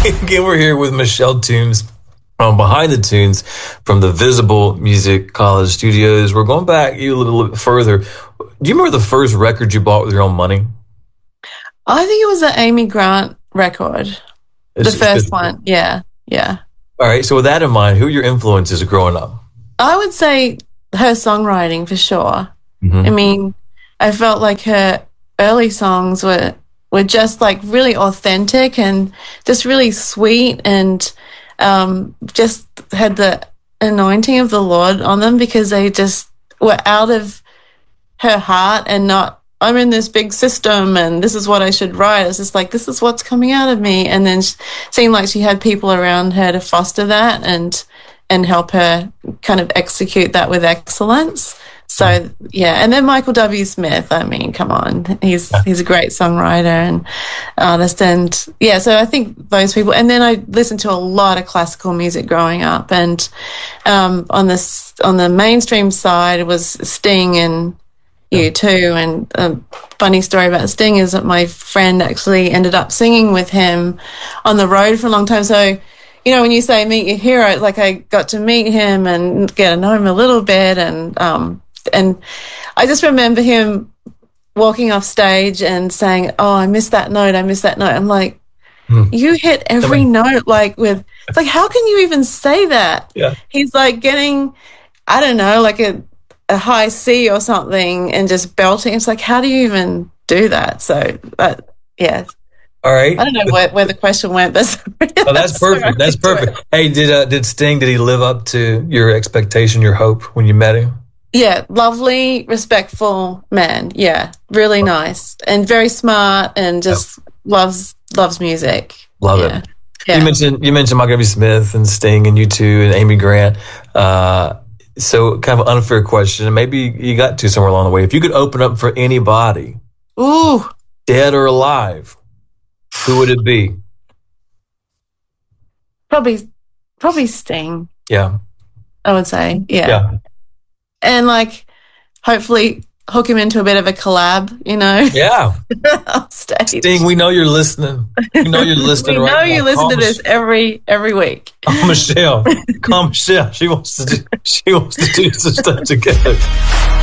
Again, we're here with Michelle Toombs Behind the Tunes from the Visible Music College Studios. We're going back a little bit further. Do you remember the first record you bought with your own money? I think it was an Amy Grant record. The first one. Yeah. All right. So with that in mind, who are your influences growing up? I would say her songwriting for sure. Mm-hmm. I mean, I felt like her early songs were just like really authentic and just really sweet and just had the anointing of the Lord on them because they just were out of her heart and not, I'm in this big system and this is what I should write. It's just like, this is what's coming out of me. And then it seemed like she had people around her to foster that and help her kind of execute that with excellence. So, yeah. And then Michael W. Smith, I mean, come on. He's a great songwriter and artist. And, yeah, so I think those people. And then I listened to a lot of classical music growing up. And on the mainstream side, it was Sting and U2. And a funny story about Sting is that my friend actually ended up singing with him on the road for a long time. So, you know, when you say meet your hero, like I got to meet him and get to know him a little bit. And I just remember him walking off stage and saying, oh, I missed that note. I'm like, you hit every note, like it's like, how can you even say that? Yeah. He's like getting, I don't know, like a high C or something and just belting. It's like, how do you even do that? So, yeah. All right. I don't know where the question went, but that's perfect. That's perfect. Hey, did Sting, did he live up to your expectation, your hope when you met him? Yeah, lovely, respectful man. Yeah, really nice and very smart and just loves music. Love it. Yeah. You mentioned Michael W. Smith and Sting and U2 and Amy Grant. So kind of an unfair question, and maybe you got to somewhere along the way. If you could open up for anybody, dead or alive, who would it be? Probably Sting. Yeah. I would say. Yeah. And like, hopefully hook him into a bit of a collab, you know? Yeah. On stage. Sting, we know you're listening. We know you're listening right now. We know you listen to this every week. Oh, Michelle. Call Michelle. She wants to do some stuff together.